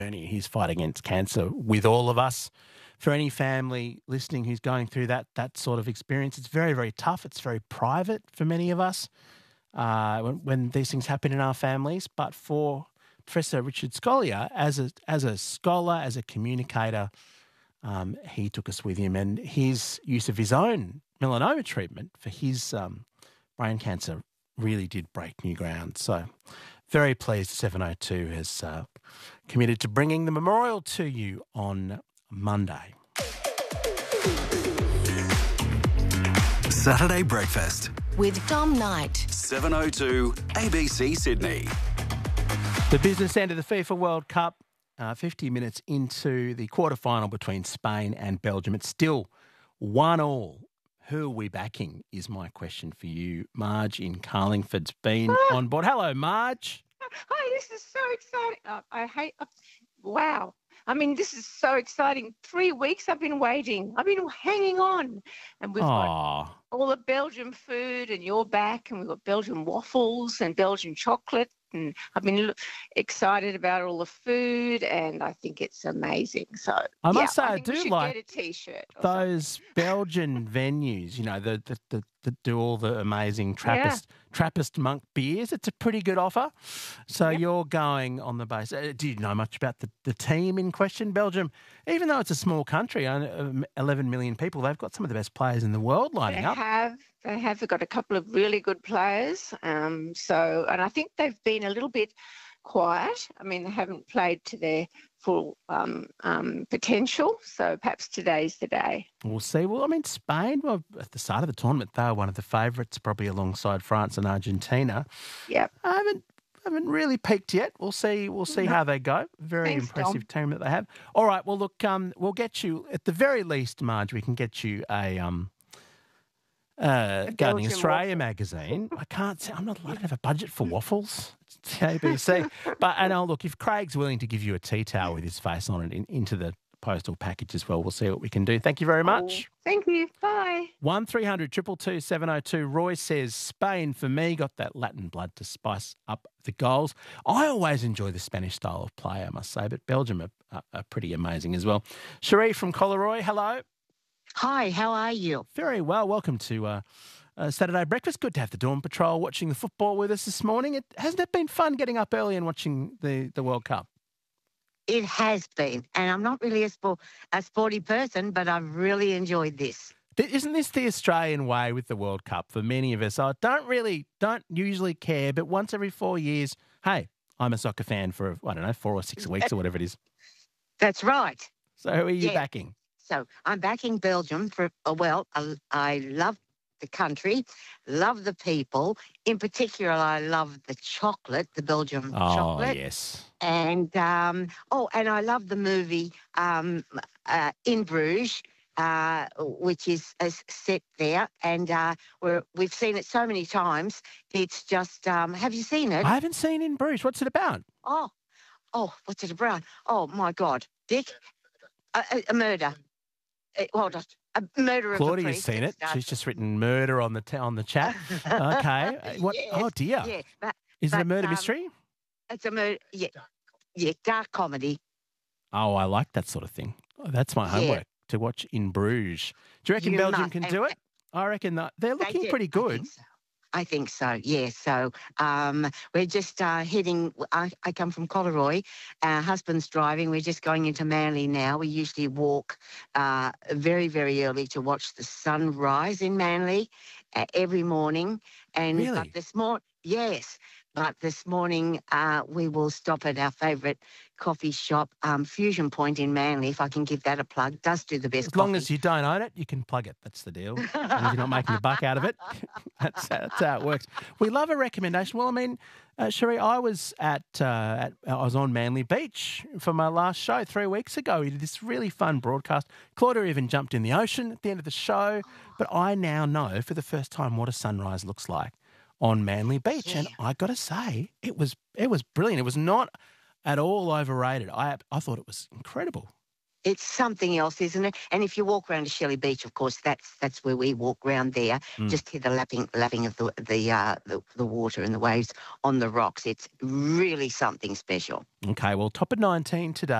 journey, his fight against cancer with all of us. For any family listening who's going through that sort of experience, it's very, very tough. It's very private for many of us when these things happen in our families. But for Professor Richard Scolyer, as a scholar, as a communicator, he took us with him, and his use of his own melanoma treatment for his brain cancer really did break new ground. So very pleased 702 has committed to bringing the memorial to you on Monday. Saturday Breakfast with Dom Knight. 702 ABC Sydney. The business end of the FIFA World Cup, 50 minutes into the quarterfinal between Spain and Belgium. It's still 1-1. Who are we backing is my question for you. Marge in Carlingford's been on board. Hello, Marge. Hi, this is so exciting. Wow. I mean, this is so exciting. 3 weeks I've been waiting. I've been hanging on. And we've got all the Belgian food, and you're back, and we've got Belgian waffles and Belgian chocolate. And I've been excited about all the food, and I think it's amazing. So I must say, I think we do should like get a T-shirt. those Belgian venues, you know, that do all the amazing Trappist monk beers. It's a pretty good offer. So you're going on the base. Do you know much about the team in question? Belgium, even though it's a small country, 11 million people, they've got some of the best players in the world lining up. They have got a couple of really good players. And I think they've been a little bit quiet. I mean, they haven't played to their full potential. So perhaps today's the day. We'll see. Well, I mean, Spain, at the start of the tournament, they were one of the favourites, probably alongside France and Argentina. Yep. I haven't really peaked yet. We'll see how they go. Very impressive team that they have. All right. Well, look, we'll get you, at the very least, Marge, we can get you a Gardening Australia magazine. I'm not allowed to have a budget for waffles. It's the ABC. Look, if Craig's willing to give you a tea towel with his face on it into the postal package as well, we'll see what we can do. Thank you very much. Thank you. Bye. 1300 222 702. Roy says, Spain for me, got that Latin blood to spice up the goals. I always enjoy the Spanish style of play, I must say, but Belgium are pretty amazing as well. Cherie from Collaroy, hello. Hi, how are you? Very well. Welcome to Saturday Breakfast. Good to have the Dawn Patrol watching the football with us this morning. Hasn't it been fun getting up early and watching the World Cup? It has been, and I'm not really a sporty person, but I've really enjoyed this. Isn't this the Australian way with the World Cup for many of us? I don't usually care, but once every 4 years, hey, I'm a soccer fan for, 4 or 6 weeks or whatever it is. That's right. So who are you backing? So I'm backing Belgium I love the country, love the people. In particular, I love the chocolate, the Belgian chocolate. Oh, yes. And, and I love the movie In Bruges, which is set there. And we've seen it so many times. It's just, have you seen it? I haven't seen In Bruges. What's it about? Oh, what's it about? Oh, my God. Dick, a murder. A murder of a priest. Claudia's seen it. She's just written murder on the chat. Okay. What? Yes, oh dear. Yes, Is it a murder mystery? It's a murder. Yeah, dark comedy. Oh, I like that sort of thing. That's my homework to watch In Bruges. Do you reckon Belgium can do it? I reckon they're looking pretty good. I think so, yeah. So we're just heading, I come from Collaroy. Our husband's driving. We're just going into Manly now. We usually walk very, very early to watch the sun rise in Manly every morning. And really? But this morning we will stop at our favourite coffee shop, Fusion Point in Manly, if I can give that a plug. Does do the best As long as you don't own it, you can plug it. That's the deal. As long as you're not making a buck out of it. That's how it works. We love a recommendation. Well, I mean, Cherie, I was on Manly Beach for my last show 3 weeks ago. We did this really fun broadcast. Claudia even jumped in the ocean at the end of the show. But I now know for the first time what a sunrise looks like on Manly Beach. And I got to say, it was brilliant. It was not at all overrated. I thought it was incredible. It's something else, isn't it? And if you walk around to Shelley Beach, of course, that's where we walk round there. Just hear the lapping of the water and the waves on the rocks. It's really something special. Okay, well, top of 19 today.